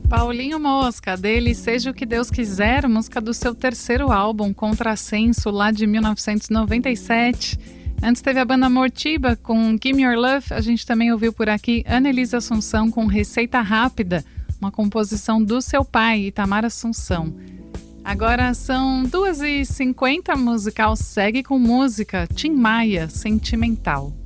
Paulinho Mosca, dele Seja o que Deus Quiser, música do seu terceiro álbum, Contrassenso, lá de 1997. Antes teve a banda Mortiba com Give Me Your Love. A gente também ouviu por aqui Anelisa Assunção com Receita Rápida, uma composição do seu pai, Itamar Assunção. Agora são 2h50, musical segue com música, Tim Maia, Sentimental.